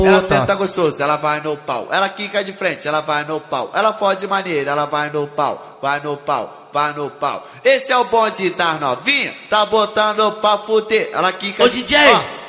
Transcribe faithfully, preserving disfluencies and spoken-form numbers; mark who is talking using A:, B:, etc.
A: Ela senta gostoso, ela vai no pau. Ela quica de frente, ela vai no pau. Ela fode de maneira, ela vai no pau. Vai no pau, vai no pau. Esse é o bonde das novinha, tá botando pra fuder. Ela quica
B: Ô,
A: de...
B: D J!
A: Ó.